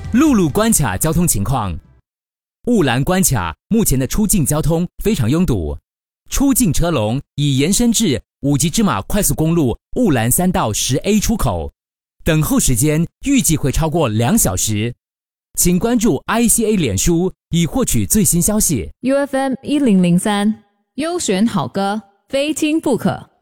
陆路关卡交通情况。雾兰关卡目前的出境交通非常拥堵，出境车龙已延伸至5级芝马快速公路雾兰3道10A 出口，等候时间预计会超过2小时。请关注 ICA 脸书以获取最新消息。 UFM 1003，优选好歌，非听不可。